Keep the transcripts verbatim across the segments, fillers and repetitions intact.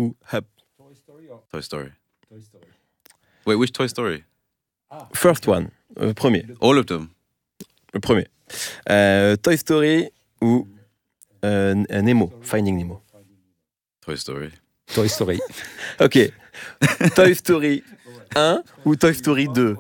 ou Up? Toy Story. Wait, which Toy Story? First one, le premier. All of them. Le premier. Euh, Toy Story ou euh, Nemo, Finding Nemo. Toy Story. Toy Story. Ok. Toy Story un ou Toy Story deux?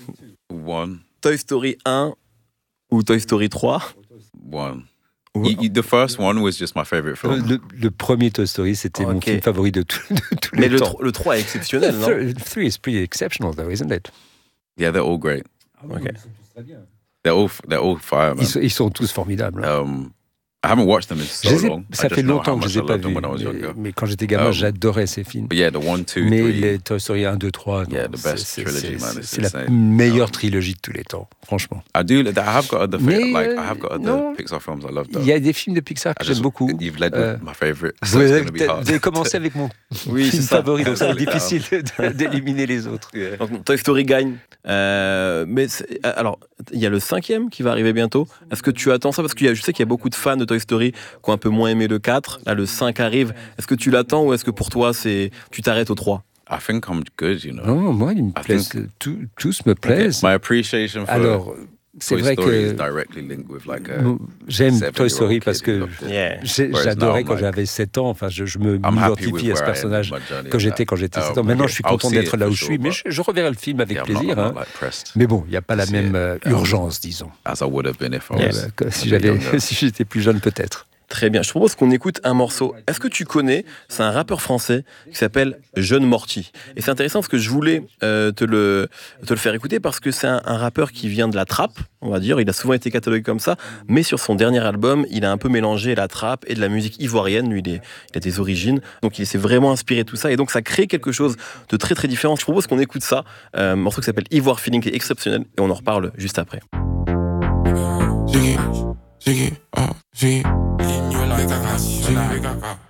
One. Toy Story un ou Toy Story trois? One. Ou- Y- y- the first one was just my favorite film. Le, le premier Toy Story, c'était mon Ok. film favori de, tout- de tous Mais les le, temps. tro- le trois est exceptionnel, non? Th- Three is pretty exceptional, though, isn't it? Yeah, they're all great. Ok. They're all f- they're all fire, man. Ils sont, ils sont tous formidables. hein. Um, I haven't watched them in so Je les ai- long. I ça just fait know longtemps how que je much les I ai pas loved them vus. when I was Mais, younger. mais quand j'étais gamin, Um, j'adorais ces films. But yeah, the one, two, Mais three. les Toy Story un, deux, trois, non, Yeah, the best c'est- trilogy, c'est- man, c'est- it's c'est la insane. meilleure Um, trilogie de tous les temps, franchement. I do. I have got other Mais, fa- like euh, I have got other non. Pixar films I love. Though. Il y a des films de Pixar que I j'aime just- beaucoup. You've led Euh, with my favorite. Vous So it's avez, gonna be peut-être- hard. vous avez commencé avec mon Oui, film c'est ça. favori, donc c'est Um, difficile de- d'éliminer les autres. Yeah. Donc, Toy Story gagne. Euh, mais c'est- alors, il y a le cinquième qui va arriver bientôt. Est-ce que tu attends ça? Parce que je sais qu'il y a beaucoup de fans de Toy Story qui ont un peu moins aimé le quatre. Là, le cinq arrive. Est-ce que tu l'attends ou est-ce que pour toi, c'est tu t'arrêtes au trois? I think I'm good. You know. Non, moi, ils me I plaisent. think- Tous, tous me plaisent. My appreciation for Alors, c'est Toy vrai Story is que directly linked with like a bon, j'aime seven-year-old Toy Story kid parce who que loved it. Yeah. j'ai- Whereas j'adorais now, quand like, j'avais sept ans. Enfin, je, je me I'm happy with m'identifie à ce where I am in personnage my journey que with j'étais that. quand j'étais sept Um, ans. Maintenant, okay, je suis I'll content see d'être it là for où je suis, sure, mais but je, je reverrai le film avec yeah, I'm not- plaisir. I'm hein. not, like, pressed Mais bon, il n'y a pas la See même it. euh, Um, urgence, disons. as I would have been if I Euh, was. que a si bit j'avais, younger. si j'étais plus jeune, peut-être. Très bien. Je te propose qu'on écoute un morceau. Est-ce que tu connais? C'est un rappeur français qui s'appelle Jeune Morty. Et c'est intéressant parce que je voulais euh, te, le, te le faire écouter parce que c'est un, un rappeur qui vient de la trappe, on va dire. Il a souvent été catalogué comme ça. Mais sur son dernier album, il a un peu mélangé la trappe et de la musique ivoirienne. Lui, il, est, il a des origines. Donc, il s'est vraiment inspiré de tout ça. Et donc, ça crée quelque chose de très, très différent. Je propose qu'on écoute ça. Euh, un morceau qui s'appelle Ivoire Feeling, qui est exceptionnel. Et on en reparle juste après. Jiggy, jiggy, oh, jiggy. In you like a cat, you like a cat.